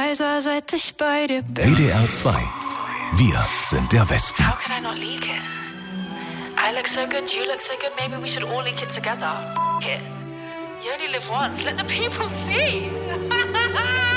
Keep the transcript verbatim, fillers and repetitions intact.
heiser, seit ich bei dir bin. W D R zwei. Wir sind der Westen. How could I not leak it? I look so good, you look so good, maybe we should all leak it together. F it. You only live once, let the people see.